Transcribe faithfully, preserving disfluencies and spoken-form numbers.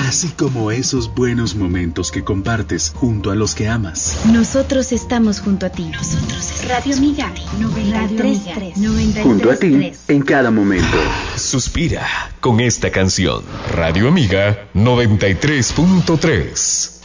así como esos buenos momentos que compartes junto a los que amas. Nosotros estamos junto a ti. Nosotros estamos Radio Amiga noventa y tres punto tres. Junto a ti en cada momento. Suspira con esta canción. Radio Amiga noventa y tres punto tres.